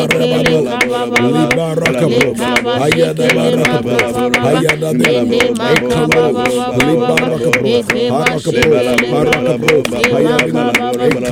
Ekele Libarababa, kababa. Libarakabo, Lekaba Ayada shekele Barakabo, makababa. Ayada Ene Ekabo, makababa. Libarakabo, Ekeba Harakabo, shekeleba. Harakabo, Emakababa. Ayadina,